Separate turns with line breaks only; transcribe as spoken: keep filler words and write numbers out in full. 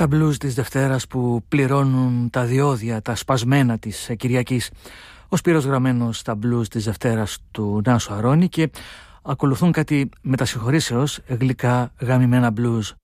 Τα blues της Δευτέρας που πληρώνουν τα διόδια, τα σπασμένα της Κυριακής. Ο Σπύρος Γραμμένος στα blues της Δευτέρας του Νάσου Αρώνη, και ακολουθούν κάτι μετασυγχωρήσεως γλυκά γαμημένα blues